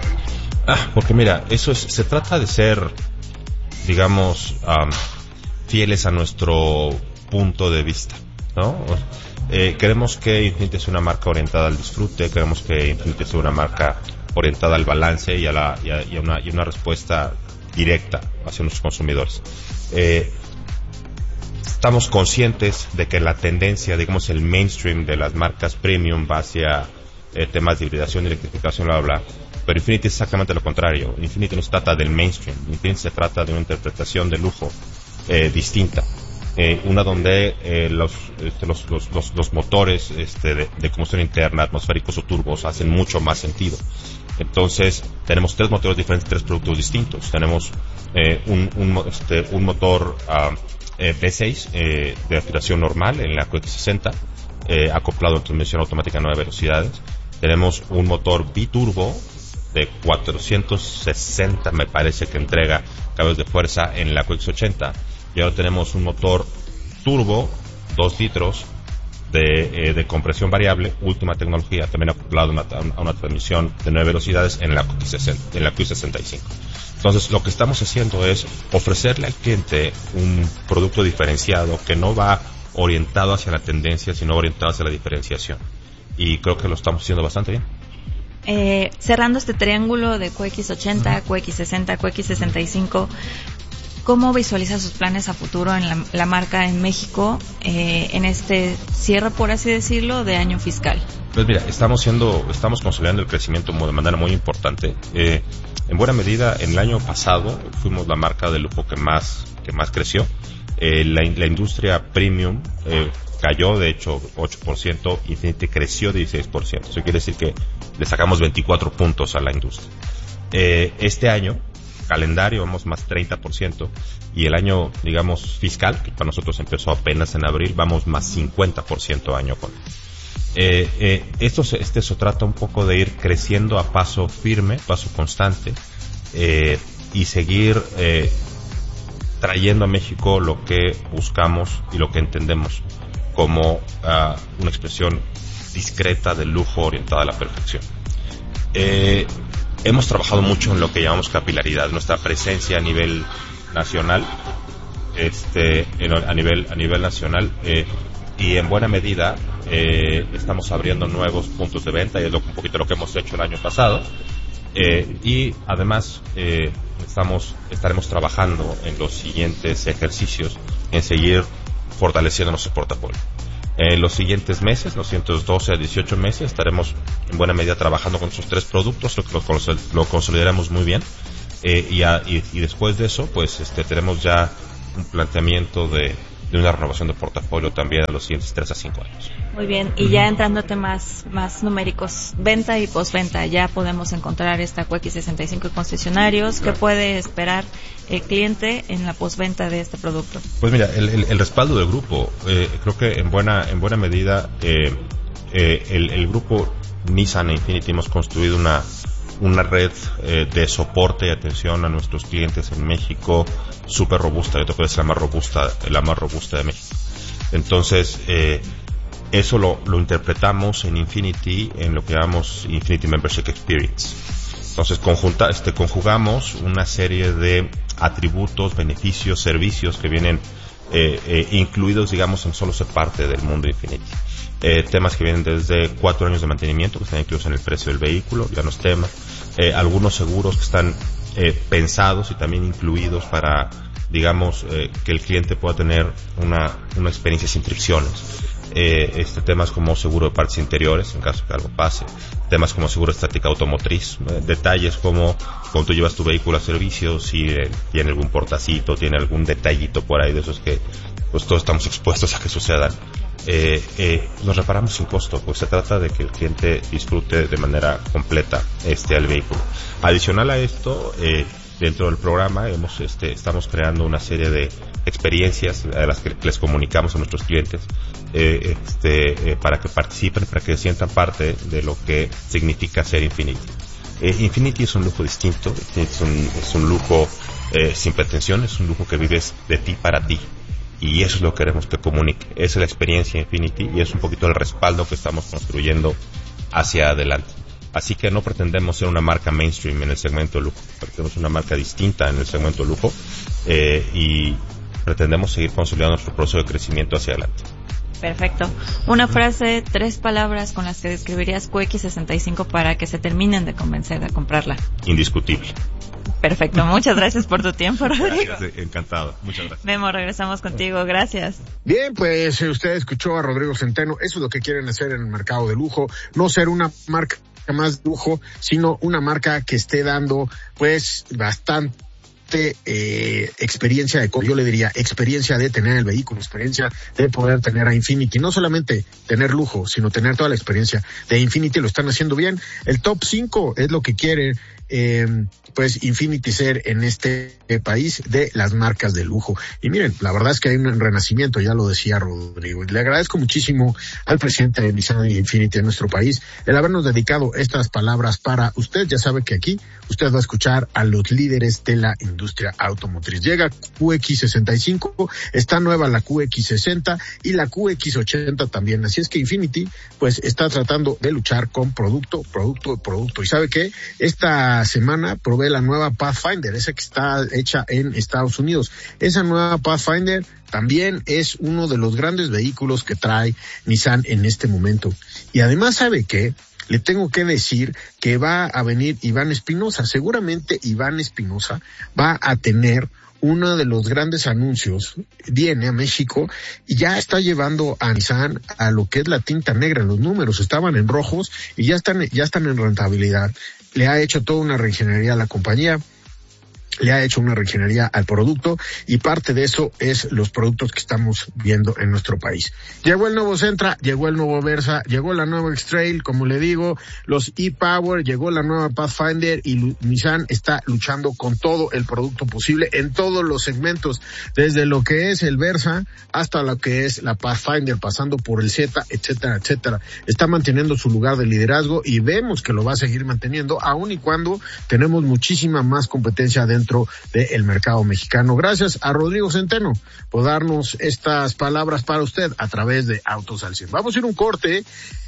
Ah, porque mira, eso es, se trata de ser, digamos, um, fieles a nuestro punto de vista, ¿no? Eh, queremos que Infiniti sea una marca orientada al disfrute, queremos que Infiniti sea una marca orientada al balance y a, la, y a, y a, una, y una respuesta directa hacia nuestros consumidores. Eh, estamos conscientes de que la tendencia, digamos, el mainstream de las marcas premium va hacia eh, temas de hibridación, electrificación, bla, bla, bla. Pero Infiniti es exactamente lo contrario. Infiniti no se trata del mainstream. Infiniti se trata de una interpretación de lujo eh, distinta. Eh, una donde eh, los, este, los, los, los, los motores este, de, de combustión interna, atmosféricos o turbos, hacen mucho más sentido. Entonces, tenemos tres motores diferentes, tres productos distintos. Tenemos eh, un, un, este, un motor uh, eh, V seis eh, de aspiración normal en la Q X sesenta, eh, acoplado a transmisión automática a nueve velocidades. Tenemos un motor biturbo de cuatrocientos sesenta, me parece que entrega caballos de fuerza en la Q X ochenta. Y ahora tenemos un motor turbo, dos litros, de, eh, de compresión variable, última tecnología, también acoplado a una, a una transmisión de nueve velocidades en la Q X sesenta, en la Q X sesenta y cinco. Entonces, lo que estamos haciendo es ofrecerle al cliente un producto diferenciado que no va orientado hacia la tendencia, sino orientado hacia la diferenciación. Y creo que lo estamos haciendo bastante bien. Eh, cerrando este triángulo de Q X ochenta, Q X sesenta, Q X sesenta y cinco, ¿cómo visualiza sus planes a futuro en la, la marca en México eh, en este cierre, por así decirlo, de año fiscal? Pues mira, estamos siendo, estamos consolidando el crecimiento de manera muy importante. Eh, en buena medida, en el año pasado fuimos la marca de lujo que más, que más creció. Eh, la, la industria premium eh, cayó, de hecho, ocho por ciento, Infiniti creció dieciséis por ciento. Eso quiere decir que le sacamos veinticuatro puntos a la industria. Eh, este año, calendario, vamos más treinta por ciento, y el año, digamos, fiscal, que para nosotros empezó apenas en abril, vamos más cincuenta por ciento año con eh, eh, esto se, este se trata un poco de ir creciendo a paso firme, paso constante, eh, y seguir eh, trayendo a México lo que buscamos y lo que entendemos como uh, una expresión discreta de lujo orientada a la perfección. Eh, Hemos trabajado mucho en lo que llamamos capilaridad, nuestra presencia a nivel nacional, este, a nivel a nivel nacional, eh, y en buena medida eh, estamos abriendo nuevos puntos de venta, y es lo, un poquito lo que hemos hecho el año pasado, eh, y además eh, estamos estaremos trabajando en los siguientes ejercicios en seguir fortaleciendo nuestro portafolio. En los siguientes meses, los siguientes doce a dieciocho meses, estaremos en buena medida trabajando con esos tres productos, lo que lo, lo consolidaremos muy bien, eh, y, a, y, y después de eso, pues este, tenemos ya un planteamiento de, de una renovación de portafolio también a los siguientes tres a cinco años. Muy bien, y ya entrando a temas más numéricos, venta y postventa, ya podemos encontrar esta Q X sesenta y cinco concesionarios. ¿Qué puede esperar el cliente en la postventa de este producto? Pues mira, el, el, el respaldo del grupo, eh, creo que en buena en buena medida eh, eh, el, el grupo Nissan e Infiniti hemos construido una una red eh, de soporte y atención a nuestros clientes en México súper robusta. Yo te puedo decir la más robusta, la más robusta de México. Entonces, eh, eso lo, lo interpretamos en Infinity, en lo que llamamos Infinity Membership Experience. Entonces, conjunta, este, conjugamos una serie de atributos, beneficios, servicios que vienen eh, eh, incluidos, digamos, en solo ser parte del mundo Infinity. Eh, temas que vienen desde cuatro años de mantenimiento, que están incluidos en el precio del vehículo, ya no es tema. Eh, algunos seguros que están eh, pensados y también incluidos para, digamos, eh, que el cliente pueda tener una, una experiencia sin fricciones. Eh, este temas como seguro de partes interiores en caso de que algo pase, temas como seguro de estática automotriz, eh, detalles como cuando tú llevas tu vehículo a servicio, si eh, tiene algún portacito, tiene algún detallito por ahí de esos que pues todos estamos expuestos a que sucedan, eh, eh, los reparamos sin costo, pues se trata de que el cliente disfrute de manera completa este al vehículo. Adicional a esto, eh, dentro del programa hemos, este, estamos creando una serie de experiencias a las que les comunicamos a nuestros clientes eh, este, eh, para que participen, para que sientan parte de lo que significa ser Infinity. Eh, Infinity es un lujo distinto, es un, es un lujo eh, sin pretensiones, es un lujo que vives de ti para ti. Y eso es lo que queremos que comunique. Esa es la experiencia Infinity y es un poquito el respaldo que estamos construyendo hacia adelante. Así que no pretendemos ser una marca mainstream en el segmento de lujo, pretendemos una marca distinta en el segmento de lujo eh, y pretendemos seguir consolidando nuestro proceso de crecimiento hacia adelante. Perfecto. Una frase, tres palabras con las que describirías Q X sesenta y cinco para que se terminen de convencer de comprarla. Indiscutible. Perfecto. Muchas gracias por tu tiempo, Rodrigo. Gracias, encantado. Muchas gracias. Memo, regresamos contigo. Gracias. Bien, pues usted escuchó a Rodrigo Centeno. Eso es lo que quieren hacer en el mercado de lujo. No ser una marca más lujo, sino una marca que esté dando pues bastante eh, experiencia de, yo le diría, experiencia de tener el vehículo, experiencia de poder tener a Infinity, no solamente tener lujo, sino tener toda la experiencia de Infinity. Lo están haciendo bien. El top cinco es lo que quiere eh, pues Infinity ser en este país de las marcas de lujo. Y miren, la verdad es que hay un renacimiento, ya lo decía Rodrigo. Le agradezco muchísimo al presidente de Nissan y Infinity en nuestro país el habernos dedicado estas palabras para usted. Ya sabe que aquí usted va a escuchar a los líderes de la industria automotriz. Llega Q X sesenta y cinco, está nueva la Q X sesenta y la Q X ochenta también. Así es que Infinity pues está tratando de luchar con producto, producto, producto. Y sabe que esta semana probé la nueva Pathfinder, esa que está hecha en Estados Unidos. Esa nueva Pathfinder también es uno de los grandes vehículos que trae Nissan en este momento. Y además, ¿sabe qué? Le tengo que decir que va a venir Iván Espinosa. Seguramente Iván Espinosa va a tener uno de los grandes anuncios. Viene a México y ya está llevando a Nissan a lo que es la tinta negra. Los números estaban en rojos y ya están, ya están en rentabilidad. Le ha hecho toda una reingeniería a la compañía, le ha hecho una reingeniería al producto y parte de eso es los productos que estamos viendo en nuestro país. Llegó el nuevo Sentra, llegó el nuevo Versa, llegó la nueva X-Trail, como le digo, los e-Power, llegó la nueva Pathfinder y Nissan está luchando con todo el producto posible en todos los segmentos, desde lo que es el Versa hasta lo que es la Pathfinder, pasando por el Z, etcétera, etcétera. Está manteniendo su lugar de liderazgo y vemos que lo va a seguir manteniendo, aun y cuando tenemos muchísima más competencia dentro del mercado mexicano. Gracias a Rodrigo Centeno por darnos estas palabras para usted a través de Autos al cien. Vamos a ir un corte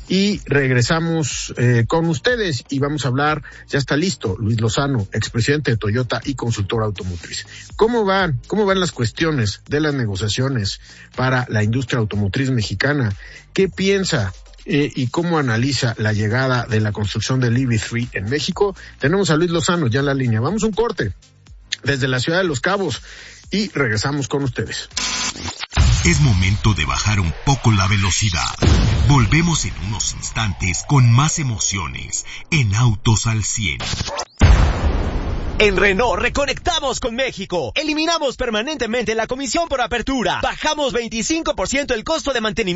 y regresamos eh, con ustedes y vamos a hablar, ya está listo Luis Lozano, expresidente de Toyota y consultor automotriz. ¿Cómo van, cómo van las cuestiones de las negociaciones para la industria automotriz mexicana? ¿Qué piensa Eh, y cómo analiza la llegada de la construcción del E V tres en México? Tenemos a Luis Lozano ya en la línea. Vamos a un corte desde la ciudad de Los Cabos y regresamos con ustedes. Es momento de bajar un poco la velocidad. Volvemos en unos instantes con más emociones en Autos al cien. En Renault reconectamos con México. Eliminamos permanentemente la comisión por apertura. Bajamos veinticinco por ciento el costo de mantenimiento